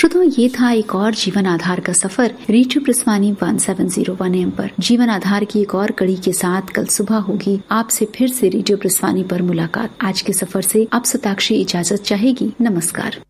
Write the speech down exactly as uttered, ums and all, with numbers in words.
श्रोताओ, ये था एक और जीवन आधार का सफर radio प्रस्वानी one seven zero one M पर। जीवन आधार की एक और कड़ी के साथ कल सुबह होगी आपसे फिर से रेडियो प्रस्वानी पर मुलाकात। आज के सफर से अब सताक्षी इजाजत चाहेगी। नमस्कार।